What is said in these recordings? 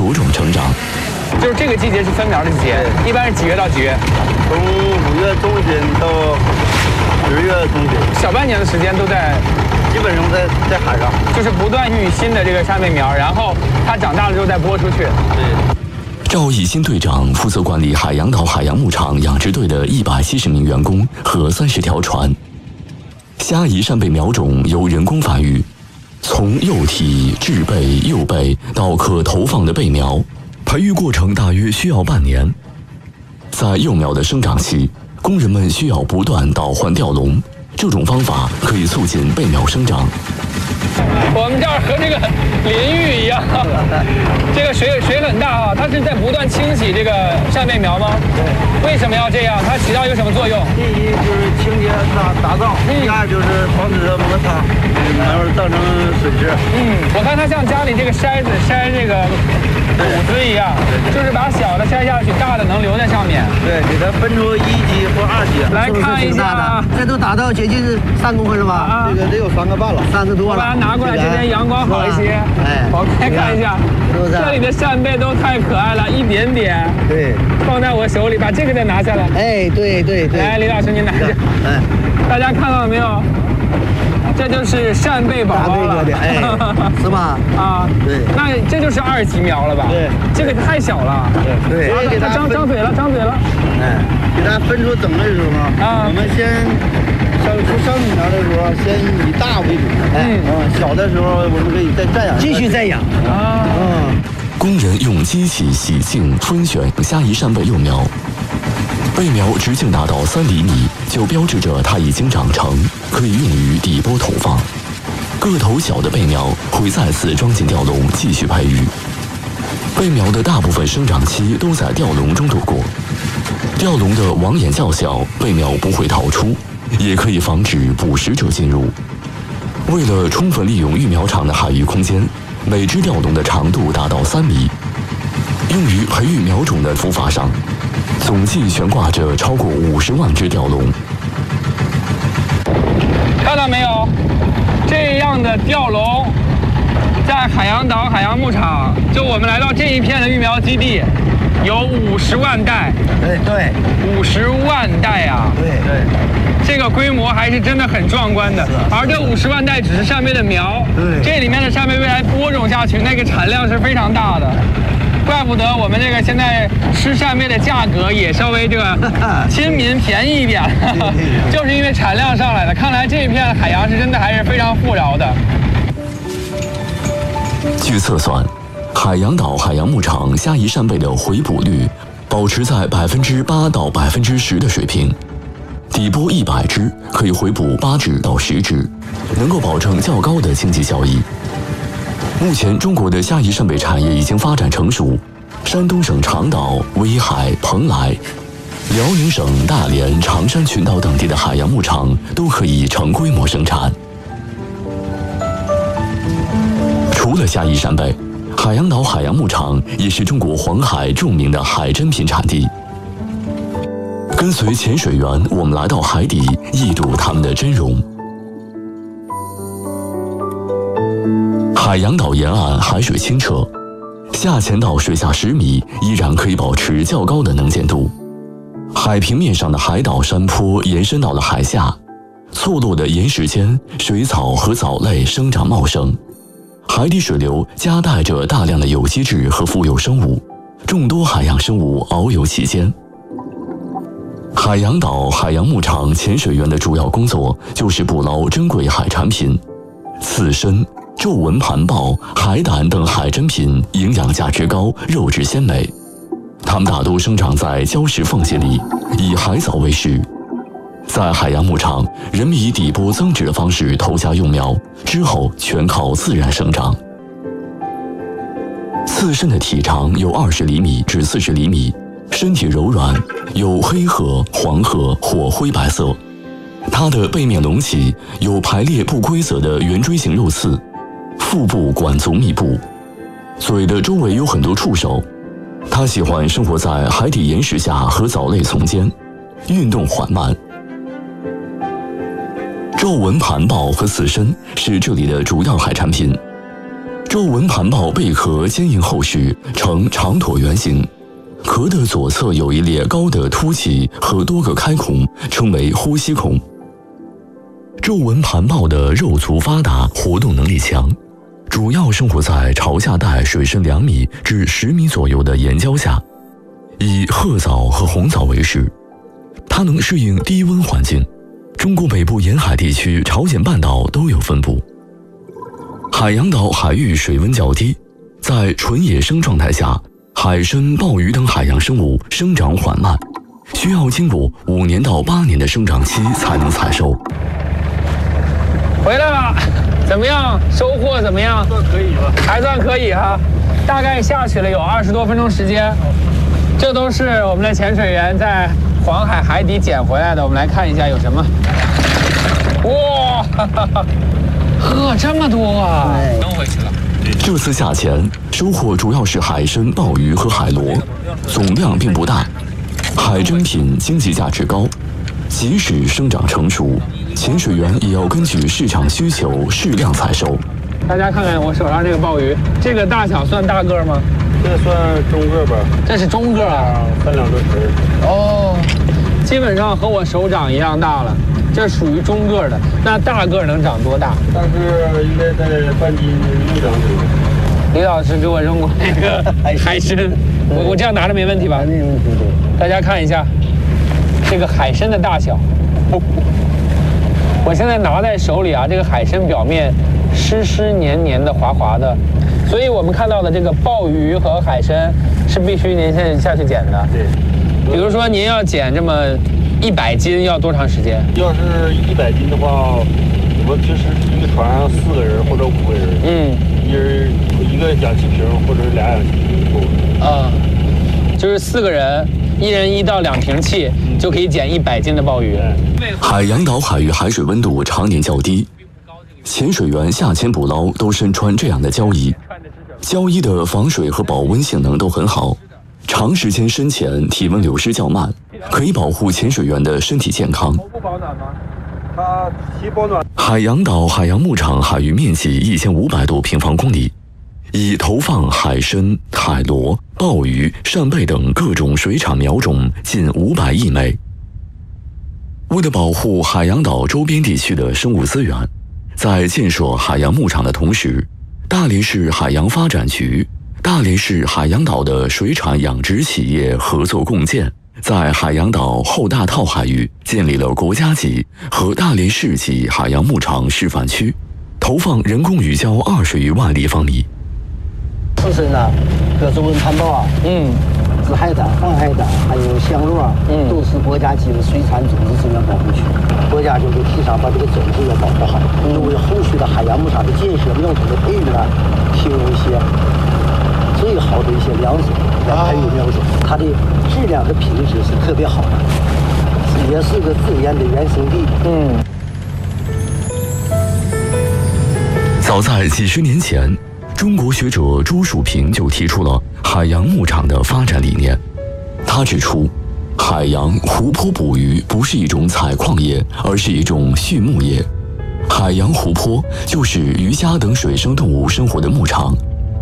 茁壮成长。 就是这个季节是分苗的季节，一般是几月到几月？ 从5月中旬到10月中旬， 小半年的时间都在， 基本上在海上， 就是不断育新的这个扇贝苗，然后它长大了之后再播出去。 对。 赵义新队长负责管理海洋岛海洋牧场养殖队的170名员工和30条船。虾夷扇贝苗种由人工繁育，从幼体、稚贝、幼贝到可投放的贝苗，培育过程大约需要半年。在幼苗的生长期，工人们需要不断倒换吊笼，这种方法可以促进贝苗生长。 我们这儿和这个淋浴一样，这个水很大啊，它是在不断清洗这个扇贝苗吗？ 对。 为什么要这样？它起到一个什么作用？ 第一就是清洁它打造，第二就是防止它摩擦，然后造成损失。 我看它像家里这个筛子筛这个谷子一样，就是把小的筛下去，大的能留在上面。 对，给它分出1级或2级。 来看一下， 这都达到接近3公分了吧？ 这个得有3个半了 ，3个多了。 我把它拿过来，这边阳光好一些。 哎， 我来看一下，这里的扇贝都太可爱了，一点点。 对， 放在我手里，把这个再拿下来。 哎，对。 来，李老师您拿下。 哎， 大家看到了没有？这就是扇贝宝宝了， 哎，是吧？ 啊， 对。 那这就是2级苗了吧？ 对， 这个太小了。 对。 它张嘴了。 哎，给它分出种类的时候我们先上米苗的时候，先以大为主。小的时候我们可以再蘸养， 继续再养。 工人用机器洗净、分选虾夷扇贝幼苗，贝苗直径达到3厘米，就标志着它已经长成，可以用于底播投放。个头小的贝苗会再次装进吊笼继续培育。贝苗的大部分生长期都在吊笼中度过，吊笼的网眼较小，贝苗不会逃出，也可以防止捕食者进入。为了充分利用育苗场的海域空间，每只吊笼的长度达到3米。用于培育苗种的浮筏上，总计悬挂着超过50万只吊笼。 看到没有？这样的吊笼，在海洋岛海洋牧场，就我们来到这一片的育苗基地，有50万袋。 对 ，50万袋啊！ 对， 这个规模还是真的很壮观的。而这50万袋只是扇贝的苗，这里面的扇贝未来播种下去，那个产量是非常大的。怪不得我们这个现在吃扇贝的价格也稍微这个亲民便宜一点，就是因为产量上来的。看来这一片海洋是真的还是非常富饶的。 据测算，海洋岛海洋牧场虾夷扇贝的回捕率保持在8%到10%的水平，底播100只可以回捕8只到10只，能够保证较高的经济效益。目前，中国的虾夷扇贝产业已经发展成熟，山东省长岛、威海、蓬莱、辽宁省大连、长山群岛等地的海洋牧场都可以成规模生产。除了虾夷扇贝，海洋岛海洋牧场也是中国黄海著名的海珍品产地。跟随潜水员，我们来到海底，一睹它们的真容。海洋岛沿岸海水清澈，下潜到水下10米，依然可以保持较高的能见度。海平面上的海岛山坡延伸到了海下，错落的岩石间，水草和藻类生长茂盛。海底水流夹带着大量的有机质和浮游生物，众多海洋生物遨游其间。海洋岛海洋牧场潜水员的主要工作就是捕捞珍贵海产品，刺身、皱纹盘鲍、海胆等海珍品营养价值高，肉质鲜美。它们大多生长在礁石缝隙里，以海藻为食。在海洋牧场，人们以底播增殖的方式投下幼苗，之后全靠自然生长。刺身的体长有20厘米至40厘米，身体柔软，有黑褐、黄褐或灰白色。它的背面隆起，有排列不规则的圆锥形肉刺，腹部管足密布，嘴的周围有很多触手。它喜欢生活在海底岩石下和藻类丛间，运动缓慢。皱纹盘鲍和刺身是这里的主要海产品。 皱纹盘豹贝壳坚硬厚实，呈长椭圆形，壳的左侧有一列高的凸起和多个开孔，称为呼吸孔。皱纹盘豹的肉足发达，活动能力强，主要生活在潮下带水深2米至10米左右的岩礁下，以褐藻和红藻为食。它能适应低温环境，中国北部沿海地区、朝鲜半岛都有分布。海洋岛海域水温较低，在纯野生状态下，海参、鲍鱼等海洋生物生长缓慢，需要经过5年到8年的生长期才能采收。 回来了，怎么样？收获怎么样？ 算可以吧？ 还算可以哈，大概下去了有20多分钟时间。这都是我们的潜水员在黄海海底捡回来的，我们来看一下有什么。哇，呵，这么多啊！扔回去了。 这次下潜收获主要是海参、鲍鱼和海螺，总量并不大。海珍品经济价值高，即使生长成熟，潜水员也要根据市场需求适量采收。 大家看看我手上这个鲍鱼，这个大小算大个吗？ 这算中个吧。 这是中个啊， 分2个盆。 哦，基本上和我手掌一样大了。这属于中个的，那大个能长多大？ 但是应该在半斤6两左右。 李老师给我扔过那个海参，我这样拿着没问题吧？ 没问题。 大家看一下这个海参的大小。我现在拿在手里啊，这个海参表面湿湿黏黏的、滑滑的，所以我们看到的这个鲍鱼和海参是必须您现在下去捡的。 对。 比如说您要捡这么100斤要多长时间？ 要是100斤的话，我们平时一个船上4个人或者5个人，一人1个氧气瓶或者2氧气瓶就够了。 啊，就是4个人，1人1到2瓶气就可以捡100斤的鲍鱼。 海洋岛海域海水温度常年较低，潜水员下潜捕捞都身穿这样的胶衣，胶衣的防水和保温性能都很好。长时间深潜，体温流失较慢，可以保护潜水员的身体健康。 不保暖吗？ 它既保暖。 海洋岛海洋牧场海域面积1500多平方公里，已投放海参、海螺、鲍鱼、扇贝等各种水产苗种近500亿枚。为了保护海洋岛周边地区的生物资源，在建设海洋牧场的同时，大连市海洋发展局、大连市海洋岛的水产养殖企业合作共建，在海洋岛后大套海域建立了国家级和大连市级海洋牧场示范区，投放人工鱼礁20余万立方米。 刺参啊，各皱纹盘豹啊，紫海胆、黄海胆，还有香螺，都是国家级的水产种子资源保护区。国家就是提倡把这个种子要保护好，为后续的海洋牧场的建设、苗种的培育呢，提供一些最好的一些粮食来培育苗种，它的质量和品质是特别好的，也是个自然的原生地。 早在几十年前，中国学者朱树平就提出了海洋牧场的发展理念。他指出，海洋湖泊捕鱼不是一种采矿业，而是一种畜牧业。海洋湖泊就是鱼虾等水生动物生活的牧场。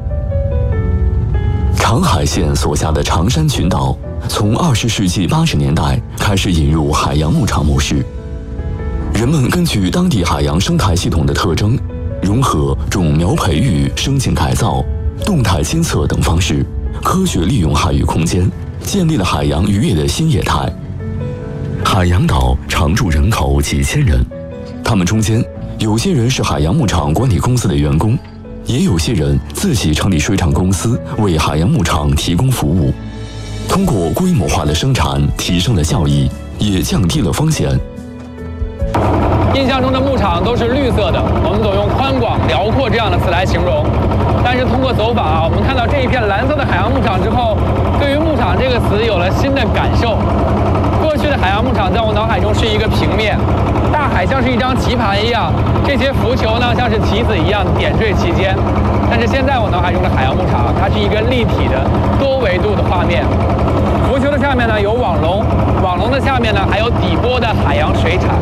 长海县所辖的长山群岛，从20世纪80年代开始引入海洋牧场模式。人们根据当地海洋生态系统的特征，融合种苗培育、生境改造、动态监测等方式，科学利用海域空间，建立了海洋渔业的新业态。海洋岛常住人口几千人，他们中间有些人是海洋牧场管理公司的员工，也有些人自己成立水产公司，为海洋牧场提供服务。通过规模化的生产，提升了效益，也降低了风险。 印象中的牧场都是绿色的，我们总用宽广、辽阔这样的词来形容。但是通过走访啊，我们看到这一片蓝色的海洋牧场之后，对于牧场这个词有了新的感受。过去的海洋牧场在我脑海中是一个平面，大海像是一张棋盘一样，这些浮球呢像是棋子一样点缀其间。但是现在我脑海中的海洋牧场，它是一个立体的、多维度的画面。浮球的下面呢有网笼，网笼的下面呢还有底波的海洋水产。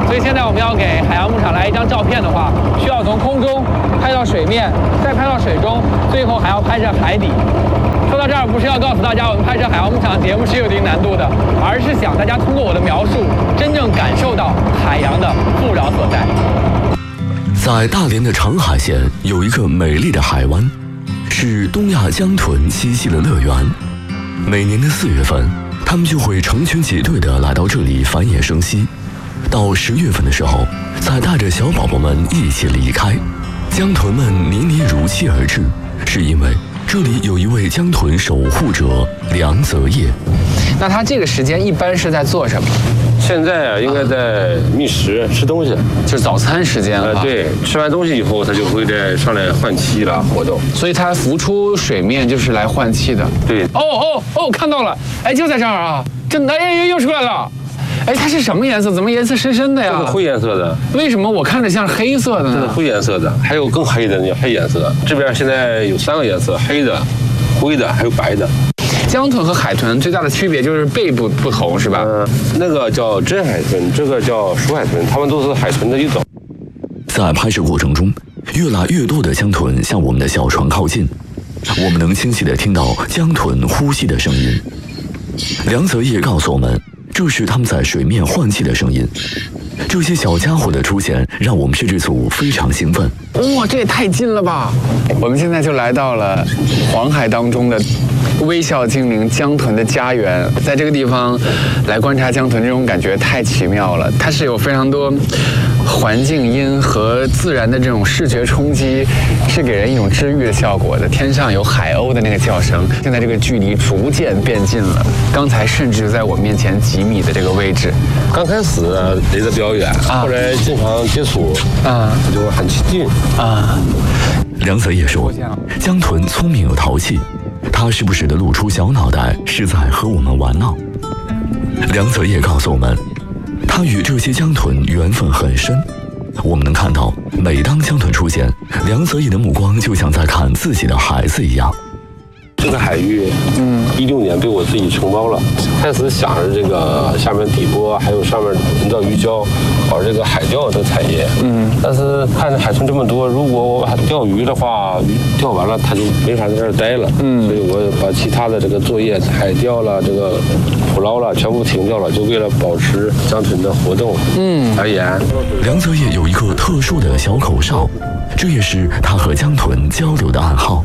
所以现在我们要给海洋牧场来一张照片的话，需要从空中拍到水面，再拍到水中，最后还要拍摄海底。说到这儿，不是要告诉大家我们拍摄海洋牧场节目是有一定难度的，而是想大家通过我的描述，真正感受到海洋的富饶所在。 在大连的长海县有一个美丽的海湾，是东亚江豚栖息的乐园。每年的4月份，它们就会成群结队地来到这里繁衍生息。到10月份的时候，再带着小宝宝们一起离开。江豚们年年如期而至，是因为这里有一位江豚守护者梁泽业。 那他这个时间一般是在做什么？ 现在啊，应该在觅食吃东西， 就是早餐时间了。 对，吃完东西以后，它就会再上来换气了活动。 所以它浮出水面就是来换气的。 对。 哦，看到了，哎，就在这儿啊，真的，哎，又出来了。哎，它是什么颜色？怎么颜色深深的呀？ 这是灰颜色的。 为什么我看着像黑色的呢？ 这是灰颜色的，还有更黑的叫黑颜色。这边现在有3个颜色，黑的、灰的，还有白的。 江豚和海豚最大的区别就是背部不同，是吧？ 那个叫真海豚，这个叫熟海豚，它们都是海豚的一种。 在拍摄过程中，越来越多的江豚向我们的小船靠近，我们能清晰地听到江豚呼吸的声音。梁泽业告诉我们，这是他们在水面换气的声音。这些小家伙的出现让我们摄制组非常兴奋。 哇，这也太近了吧！我们现在就来到了黄海当中的微笑精灵江豚的家园，在这个地方来观察江豚，这种感觉太奇妙了。它是有非常多环境音和自然的这种视觉冲击，是给人一种治愈的效果的。天上有海鸥的那个叫声，现在这个距离逐渐变近了，刚才甚至在我面前几米的这个位置。 刚开始离得比较远，后来经常接触，就很亲近。 梁泽业说，江豚聪明又淘气，他时不时地露出小脑袋，是在和我们玩闹。梁泽业告诉我们，他与这些江豚缘分很深。我们能看到，每当江豚出现，梁泽业的目光就像在看自己的孩子一样。 这个海域，16年被我自己承包了。开始想着这个下面底波，还有上面人造鱼礁，搞这个海钓的产业。但是看着海豚这么多，如果我把钓鱼的话，鱼钓完了，它就没法在这儿待了。所以我把其他的这个作业，海钓了，这个捕捞了，全部停掉了，就为了保持江豚的活动而言。 梁泽业有一个特殊的小口哨，这也是他和江豚交流的暗号。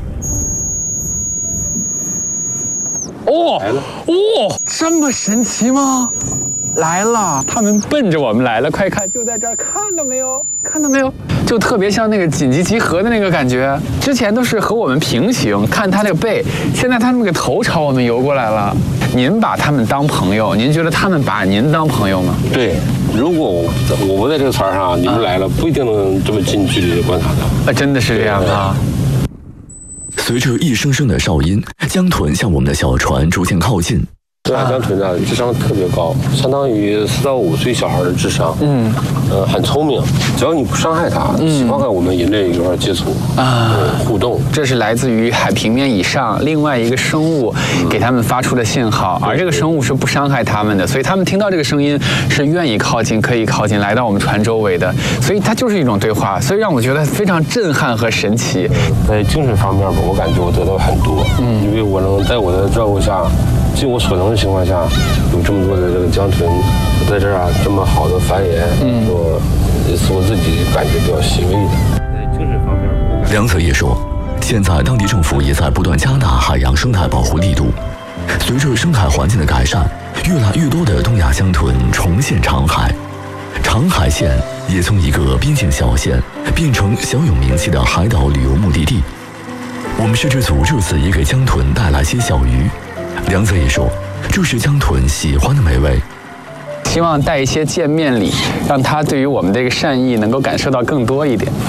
这么神奇吗？来了，他们奔着我们来了，快看，就在这儿，看到没有？看到没有？就特别像那个紧急集合的那个感觉。之前都是和我们平行，看他那个背，现在他那个头朝我们游过来了。您把他们当朋友，您觉得他们把您当朋友吗？ 对，如果我不在这个船上，你们来了，不一定能这么近距离的观察到。 真的是这样啊。 随着一声声的哨音，江豚向我们的小船逐渐靠近。 这海江豚呢，智商特别高，相当于4到5岁小孩的智商。很聪明，只要你不伤害它，喜欢和我们人类一块接触互动。 这是来自于海平面以上另外一个生物给他们发出的信号，而这个生物是不伤害他们的，所以他们听到这个声音是愿意靠近，可以靠近来到我们船周围的，所以它就是一种对话，所以让我觉得非常震撼和神奇。 在精神方面吧，我感觉我得到很多，因为我能在我的照顾下，尽我所能的情况下，有这么多的这个江豚在这儿这么好的繁衍，是我自己感觉比较欣慰的。在精神方面， 梁泽业说，现在当地政府也在不断加大海洋生态保护力度。随着生态环境的改善，越来越多的东亚江豚重现长海，长海县也从一个边境小县变成小有名气的海岛旅游目的地。我们摄制组这次也给江豚带来些小鱼。梁泽业说，这是江豚喜欢的美味。 希望带一些见面礼，让他对于我们这个善意能够感受到更多一点。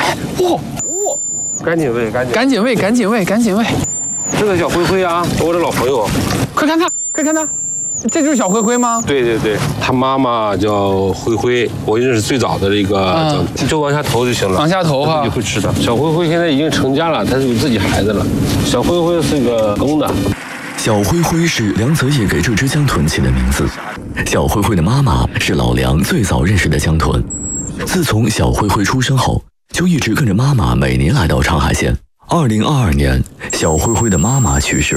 赶紧喂， 赶紧喂！ 这个小灰灰啊，我的老朋友， 快看它，这就是小灰灰吗？ 对，他妈妈叫灰灰，我认识最早的这个，就往下投就行了， 往下投哈， 就会吃的。小灰灰现在已经成家了，它是有自己孩子了。小灰灰是个公的。 小灰灰是梁泽业给这只江豚起的名字。小灰灰的妈妈是老梁最早认识的江豚，自从小灰灰出生后，就一直跟着妈妈每年来到长海县。2022年，小灰灰的妈妈去世了。